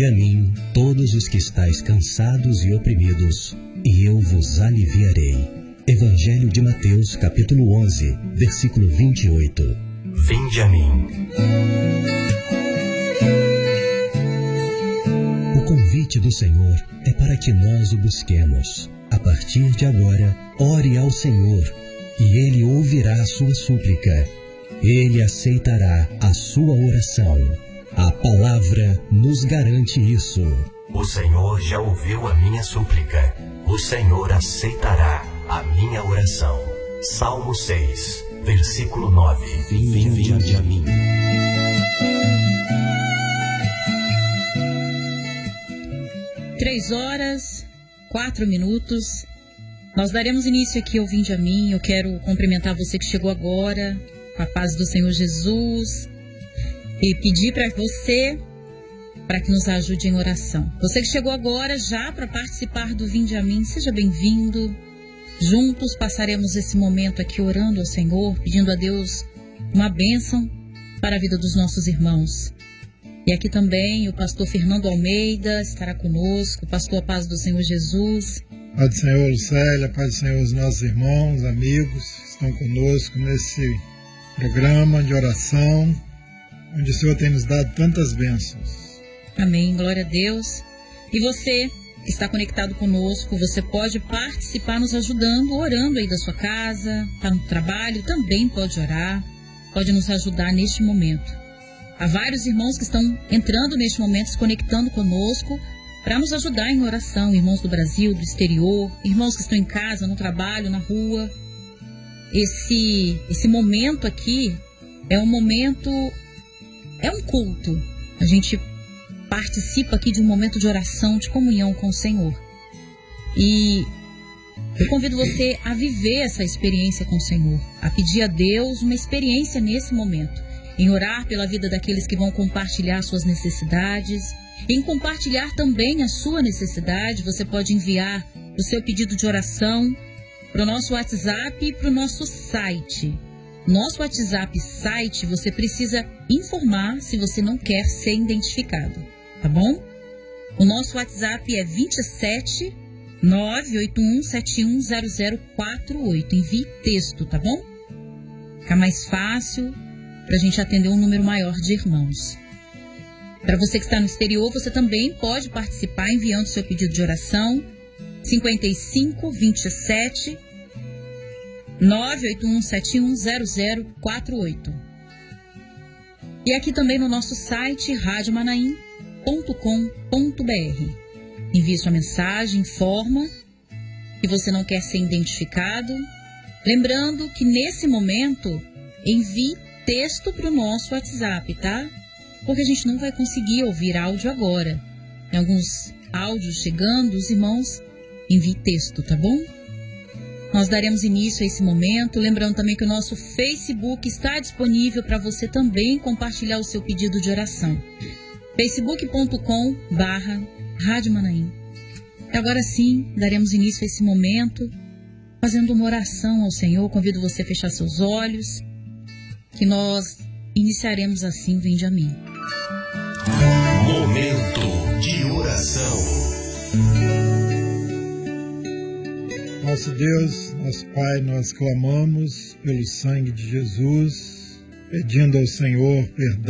Vinde a mim, todos os que estáis cansados e oprimidos, e eu vos aliviarei. Evangelho de Mateus, capítulo 11, versículo 28. Vinde a mim. O convite do Senhor é para que nós o busquemos. A partir de agora, ore ao Senhor, e Ele ouvirá a sua súplica. Ele aceitará a sua oração. A palavra nos garante isso. O Senhor já ouviu a minha súplica. O Senhor aceitará a minha oração. Salmo 6, versículo 9. Vinde a mim. Três horas, 4 minutos. Nós daremos início aqui ao Vinde a mim. Eu quero cumprimentar você que chegou agora, com a paz do Senhor Jesus, e pedir para você para que nos ajude em oração. Você que chegou agora já para participar do Vinde a mim, seja bem-vindo. Juntos passaremos esse momento aqui orando ao Senhor, pedindo a Deus uma bênção para a vida dos nossos irmãos. E aqui também o pastor Fernando Almeida estará conosco, pastor a paz do Senhor Jesus. Pai do Senhor, Lucélia, Pai do Senhor, os nossos irmãos, amigos que estão conosco nesse programa de oração, onde o Senhor tem nos dado tantas bênçãos. Amém, glória a Deus. E você que está conectado conosco, você pode participar nos ajudando, orando aí da sua casa, está no trabalho, também pode orar, pode nos ajudar neste momento. Há vários irmãos que estão entrando neste momento, se conectando conosco, para nos ajudar em oração, irmãos do Brasil, do exterior, irmãos que estão em casa, no trabalho, na rua. Esse momento aqui é um momento, é um culto. A gente participa aqui de um momento de oração, de comunhão com o Senhor. E eu convido você a viver essa experiência com o Senhor, a pedir a Deus uma experiência nesse momento, em orar pela vida daqueles que vão compartilhar suas necessidades, em compartilhar também a sua necessidade. Você pode enviar o seu pedido de oração para o nosso WhatsApp e para o nosso site. Nosso WhatsApp e site, você precisa informar se você não quer ser identificado, tá bom? O nosso WhatsApp é 27 981 710048. Envie texto, tá bom? Fica mais fácil para a gente atender um número maior de irmãos. Para você que está no exterior, você também pode participar enviando seu pedido de oração 55 27 981 710048. E aqui também no nosso site radiomanaim.com.br. Envie sua mensagem, informa que você não quer ser identificado. Lembrando que nesse momento envie texto para o nosso WhatsApp, tá? Porque a gente não vai conseguir ouvir áudio agora. Tem alguns áudios chegando, os irmãos, envie texto, tá bom? Nós daremos início a esse momento, lembrando também que o nosso Facebook está disponível para você também compartilhar o seu pedido de oração. facebook.com/Rádio Manaim. E agora sim, daremos início a esse momento, fazendo uma oração ao Senhor. Convido você a fechar seus olhos, que nós iniciaremos assim, Vinde a mim. Momento de oração. Nosso Deus, nosso Pai, nós clamamos pelo sangue de Jesus, pedindo ao Senhor perdão